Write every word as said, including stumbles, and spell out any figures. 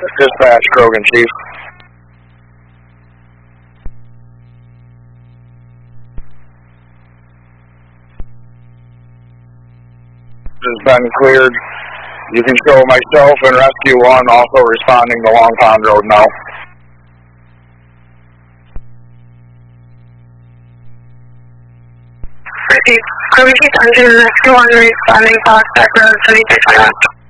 Dispatch, Krogan, Chief. Has been cleared. You can show myself and Rescue One also responding to Long Pond Road now. Repeat. Krogan Chief, Engine Rescue One responding to Prospect Road, seventy-six twenty-one.